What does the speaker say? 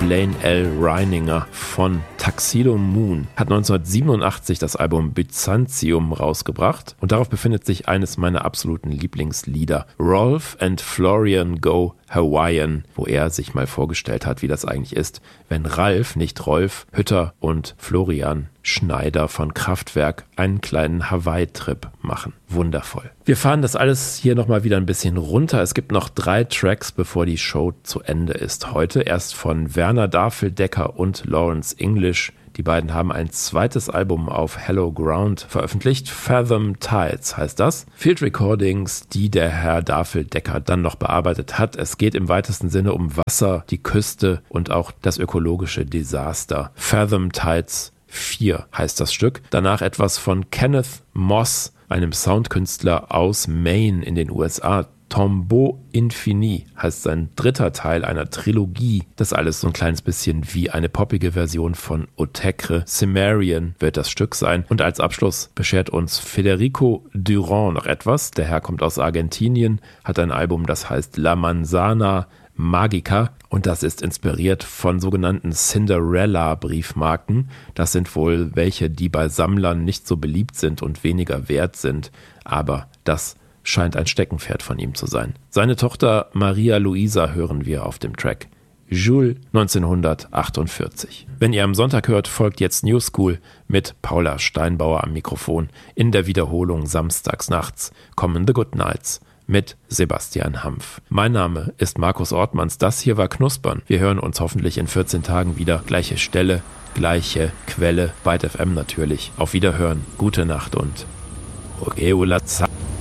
Blaine L. Reininger von Tuxedo Moon hat 1987 das Album Byzantium rausgebracht und darauf befindet sich eines meiner absoluten Lieblingslieder, Rolf and Florian Go Hawaiian, wo er sich mal vorgestellt hat, wie das eigentlich ist, wenn Ralf, nicht Rolf, Hütter und Florian Schneider von Kraftwerk einen kleinen Hawaii-Trip machen. Wundervoll. Wir fahren das alles hier nochmal wieder ein bisschen runter. Es gibt noch 3 Tracks, bevor die Show zu Ende ist. Heute erst von Werner Dafeldecker und Lawrence English. Die beiden haben ein zweites Album auf Hello Ground veröffentlicht. Fathom Tides heißt das. Field Recordings, die der Herr Dafeldecker dann noch bearbeitet hat. Es geht im weitesten Sinne um Wasser, die Küste und auch das ökologische Desaster. Fathom Tides 4 heißt das Stück. Danach etwas von Kenneth Moss, einem Soundkünstler aus Maine in den USA. Tombeau Infini heißt sein 3. Teil einer Trilogie. Das alles so ein kleines bisschen wie eine poppige Version von Otecre. Cimmerian wird das Stück sein. Und als Abschluss beschert uns Federico Durand noch etwas. Der Herr kommt aus Argentinien, hat ein Album, das heißt La Manzana Magica und das ist inspiriert von sogenannten Cinderella-Briefmarken. Das sind wohl welche, die bei Sammlern nicht so beliebt sind und weniger wert sind, aber das scheint ein Steckenpferd von ihm zu sein. Seine Tochter Maria Luisa hören wir auf dem Track Jules 1948. Wenn ihr am Sonntag hört, folgt jetzt New School mit Paula Steinbauer am Mikrofon. In der Wiederholung samstags nachts kommen The Good Nights mit Sebastian Hampf. Mein Name ist Markus Ortmanns. Das hier war Knuspern. Wir hören uns hoffentlich in 14 Tagen wieder. Gleiche Stelle, gleiche Quelle, Byte FM natürlich. Auf Wiederhören, gute Nacht und Ogeulazza.